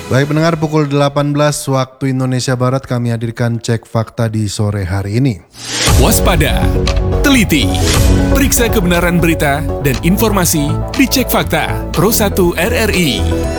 Baik pendengar, pukul 18 waktu Indonesia Barat kami hadirkan cek fakta di sore hari ini. Waspada, teliti, periksa kebenaran berita dan informasi di Cek Fakta Pro 1 RRI.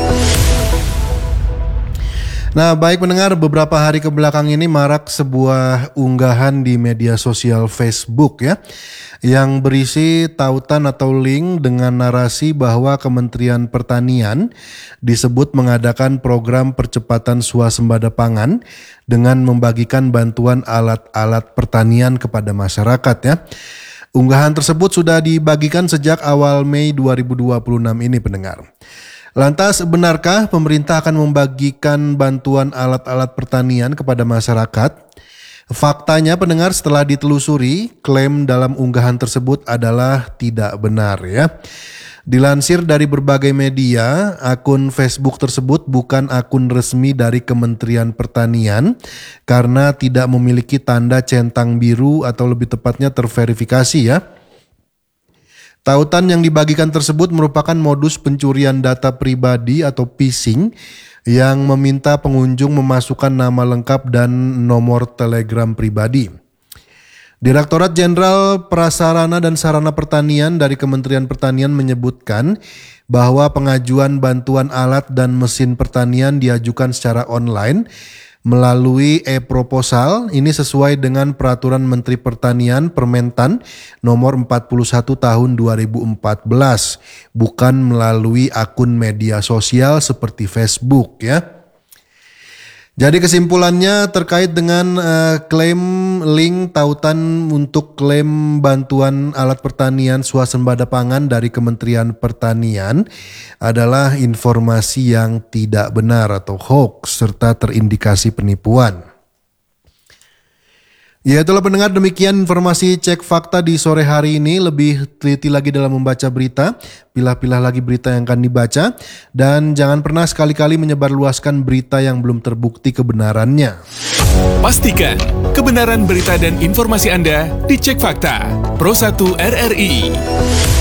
Nah baik pendengar, beberapa hari kebelakang ini marak sebuah unggahan di media sosial Facebook ya, yang berisi tautan atau link dengan narasi bahwa Kementerian Pertanian disebut mengadakan program percepatan swasembada pangan dengan membagikan bantuan alat-alat pertanian kepada masyarakat ya. Unggahan tersebut sudah dibagikan sejak awal Mei 2026 ini pendengar. Lantas, benarkah pemerintah akan membagikan bantuan alat-alat pertanian kepada masyarakat? Faktanya pendengar, setelah ditelusuri, klaim dalam unggahan tersebut adalah tidak benar ya. Dilansir dari berbagai media, akun Facebook tersebut bukan akun resmi dari Kementerian Pertanian karena tidak memiliki tanda centang biru atau lebih tepatnya terverifikasi ya. Tautan yang dibagikan tersebut merupakan modus pencurian data pribadi atau phishing yang meminta pengunjung memasukkan nama lengkap dan nomor telegram pribadi. Direktorat Jenderal Prasarana dan Sarana Pertanian dari Kementerian Pertanian menyebutkan bahwa pengajuan bantuan alat dan mesin pertanian diajukan secara online melalui e-proposal. Ini sesuai dengan Peraturan Menteri Pertanian Permentan nomor 41 tahun 2014, bukan melalui akun media sosial seperti Facebook ya. Jadi kesimpulannya terkait dengan klaim link tautan untuk klaim bantuan alat pertanian swasembada pangan dari Kementerian Pertanian adalah informasi yang tidak benar atau hoax serta terindikasi penipuan. Ya itulah pendengar, demikian informasi cek fakta di sore hari ini. Lebih teliti lagi dalam membaca berita, pilah-pilah lagi berita yang akan dibaca, dan jangan pernah sekali-kali menyebarluaskan berita yang belum terbukti kebenarannya. Pastikan kebenaran berita dan informasi Anda di Cek Fakta Pro 1 RRI.